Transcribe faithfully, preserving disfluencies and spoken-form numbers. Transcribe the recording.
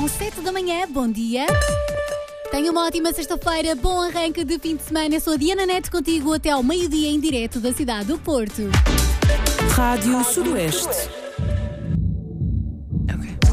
São sete da manhã, bom dia. Tenha uma ótima sexta-feira, bom arranque de fim de semana. Eu sou a Diana Neto, contigo até ao meio-dia em direto da cidade do Porto. Rádio Sudoeste.